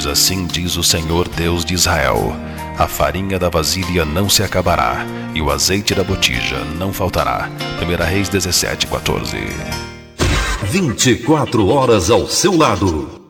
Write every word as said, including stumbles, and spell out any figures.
Pois assim diz o Senhor Deus de Israel: a farinha da vasilha não se acabará, e o azeite da botija não faltará. primeira Reis dezessete, quatorze. vinte e quatro horas ao seu lado.